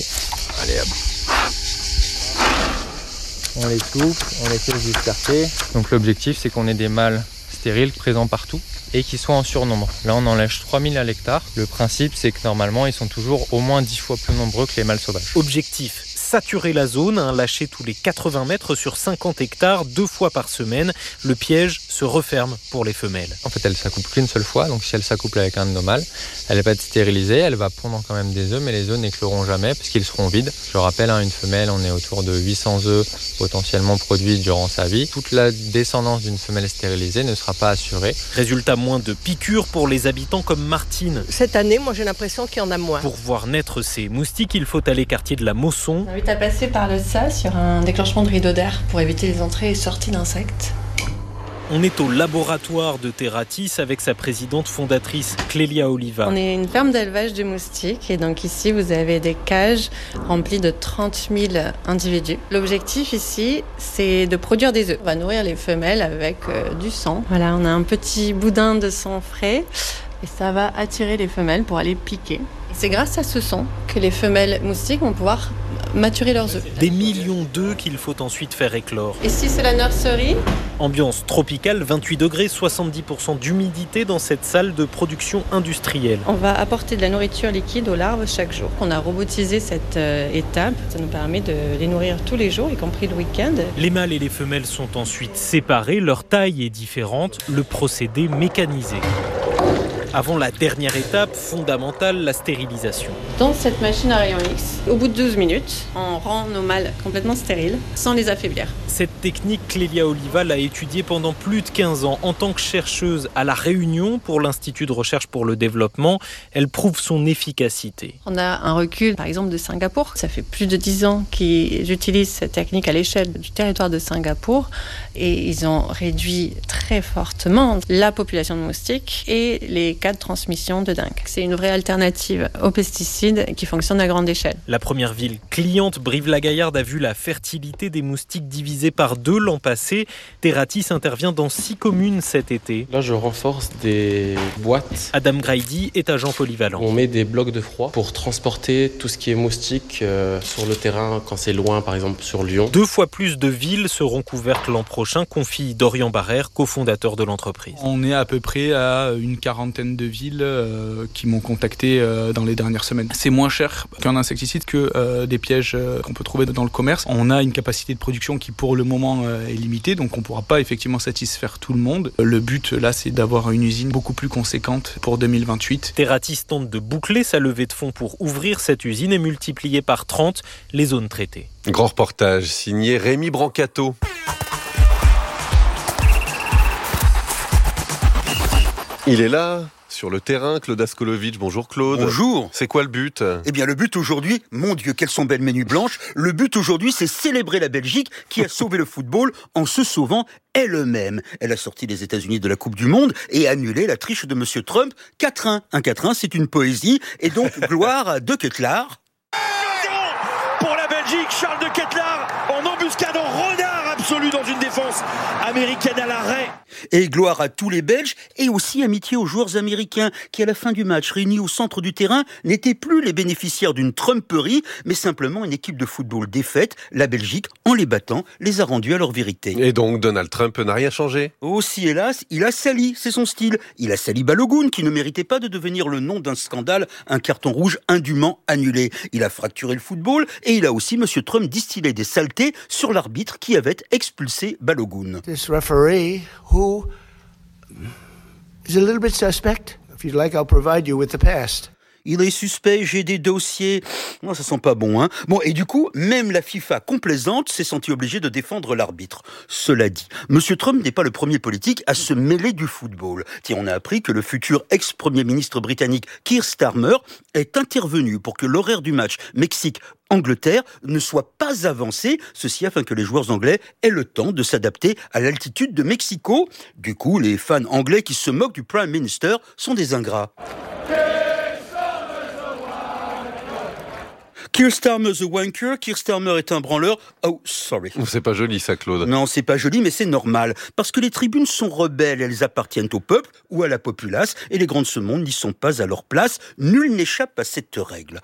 Allez hop. On les souffle, on les fait se disperser. Donc l'objectif, c'est qu'on ait des mâles stériles présents partout et qui soient en surnombre. Là, on en lâche 3000 à l'hectare. Le principe, c'est que normalement, ils sont toujours au moins 10 fois plus nombreux que les mâles sauvages. Objectif, saturer la zone, lâcher tous les 80 mètres sur 50 hectares 2 fois par semaine. Le piège se referme pour les femelles. En fait, elle s'accouple qu'une seule fois, donc si elle s'accouple avec un de nos mâles, elle va être stérilisée, elle va pondre quand même des œufs, mais les œufs n'écloront jamais parce qu'ils seront vides. Je rappelle, une femelle, on est autour de 800 œufs potentiellement produits durant sa vie. Toute la descendance d'une femelle stérilisée ne sera pas assurée. Résultat, moins de piqûres pour les habitants comme Martine. Cette année, moi j'ai l'impression qu'il y en a moins. Pour voir naître ces moustiques, il faut aller quartier de la Mosson. On invite à passer par le SAS sur un déclenchement de rideau d'air pour éviter les entrées et sorties d'insectes. On est au laboratoire de Terratis avec sa présidente fondatrice Clélia Oliva. On est une ferme d'élevage de moustiques et donc ici vous avez des cages remplies de 30 000 individus. L'objectif ici c'est de produire des œufs. On va nourrir les femelles avec du sang. Voilà, on a un petit boudin de sang frais et ça va attirer les femelles pour aller piquer. Et c'est grâce à ce sang que les femelles moustiques vont pouvoir maturer leurs œufs. Des millions d'œufs qu'il faut ensuite faire éclore. Ici c'est la nurserie. Ambiance tropicale, 28 degrés, 70% d'humidité dans cette salle de production industrielle. On va apporter de la nourriture liquide aux larves chaque jour. On a robotisé cette étape. Ça nous permet de les nourrir tous les jours, y compris le week-end. Les mâles et les femelles sont ensuite séparés. Leur taille est différente. Le procédé mécanisé. Avant la dernière étape fondamentale, la stérilisation. Dans cette machine à rayon X, au bout de 12 minutes, on rend nos mâles complètement stériles, sans les affaiblir. Cette technique, Clélia Oliva l'a étudiée pendant plus de 15 ans. En tant que chercheuse à La Réunion pour l'Institut de recherche pour le développement, elle prouve son efficacité. On a un recul, par exemple, de Singapour. Ça fait plus de 10 ans qu'ils utilisent cette technique à l'échelle du territoire de Singapour et ils ont réduit très fortement la population de moustiques et les cas de transmission de dengue. C'est une vraie alternative aux pesticides qui fonctionne à grande échelle. La première ville cliente, Brive-la-Gaillarde, a vu la fertilité des moustiques divisée par 2 l'an passé. Terratis intervient dans 6 communes cet été. Là, je renforce des boîtes. Adam Grady est agent polyvalent. On met des blocs de froid pour transporter tout ce qui est moustique sur le terrain quand c'est loin, par exemple sur Lyon. 2 fois plus de villes seront couvertes l'an prochain, confie Dorian Barrère, cofondateur de l'entreprise. On est à peu près à une quarantaine de villes qui m'ont contacté dans les dernières semaines. C'est moins cher qu'un insecticide que des pièges qu'on peut trouver dans le commerce. On a une capacité de production qui pour le moment est limitée, donc on ne pourra pas effectivement satisfaire tout le monde. Le but là, c'est d'avoir une usine beaucoup plus conséquente pour 2028. Terratis tente de boucler sa levée de fonds pour ouvrir cette usine et multiplier par 30 les zones traitées. Grand reportage signé Rémi Brancato. Il est là, sur le terrain, Claude Askolovitch. Bonjour Claude. Bonjour. C'est quoi le but ? Eh bien le but aujourd'hui, mon Dieu, quelles sont belles menus blanches. Le but aujourd'hui, c'est célébrer la Belgique qui a sauvé le football en se sauvant elle-même. Elle a sorti les États-Unis de la Coupe du Monde et annulé la triche de Monsieur Trump. 4-1. Un 4-1, c'est une poésie. Et donc, gloire à De Ketelaar. Pour la Belgique, Charles De Ketelaar en embuscade, en renard absolu dans une défense américaine à l'arrêt. Et gloire à tous les Belges et aussi amitié aux joueurs américains qui, à la fin du match, réunis au centre du terrain, n'étaient plus les bénéficiaires d'une tromperie, mais simplement une équipe de football défaite. La Belgique, en les battant, les a rendus à leur vérité. Et donc, Donald Trump n'a rien changé ? Aussi, hélas, il a sali, c'est son style. Il a sali Balogun, qui ne méritait pas de devenir le nom d'un scandale, un carton rouge indûment annulé. Il a fracturé le football et il a aussi, Monsieur Trump, distillé des saletés sur l'arbitre qui avait expulsé Balogun. This referee, who is a little bit suspect. If you'd like, I'll provide you with the past. Il est suspect, j'ai des dossiers. Non, ça sent pas bon, hein. Bon, et du coup, même la FIFA complaisante s'est sentie obligée de défendre l'arbitre. Cela dit, Monsieur Trump n'est pas le premier politique à se mêler du football. Tiens, on a appris que le futur ex-premier ministre britannique Keir Starmer est intervenu pour que l'horaire du match Mexique-Angleterre ne soit pas avancé, ceci afin que les joueurs anglais aient le temps de s'adapter à l'altitude de Mexico. Du coup, les fans anglais qui se moquent du Prime Minister sont des ingrats. Keir Starmer the wanker, Keir Starmer est un branleur. Oh, sorry. C'est pas joli ça, Claude. Non, c'est pas joli, mais c'est normal. Parce que les tribunes sont rebelles, elles appartiennent au peuple ou à la populace, et les grands de ce monde n'y sont pas à leur place. Nul n'échappe à cette règle.